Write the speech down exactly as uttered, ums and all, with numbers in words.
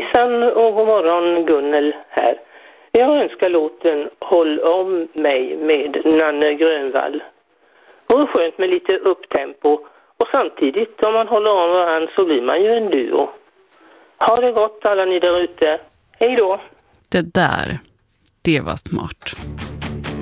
Hejsan och god morgon, Gunnel här. Jag önskar låten Håll om mig med Nanne Grönvall. Och skönt med lite upptempo. Och samtidigt, om man håller om varandra så blir man ju en duo. Ha det gott alla ni där ute. Hej då! Det där, det var smart.